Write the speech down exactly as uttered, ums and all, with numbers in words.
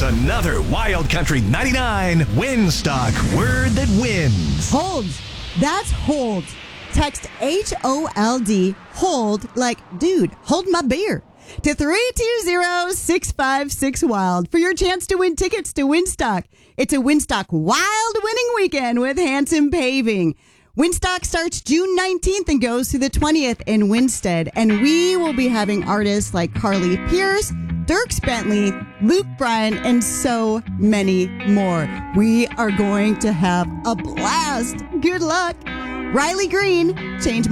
another Wild Country ninety-nine Winstock Word That Wins. Hold. That's hold. Text H O L D, hold, like, dude, hold my beer, to three two zero, six five six, WILD for your chance to win tickets to Winstock. It's a Winstock Wild winning weekend with Hanson Paving. Winstock starts June nineteenth and goes through the twentieth in Winstead. And we will be having artists like Carly Pierce, Dierks Bentley, Luke Bryan, and so many more. We are going to have a blast. Good luck. Riley Green, change my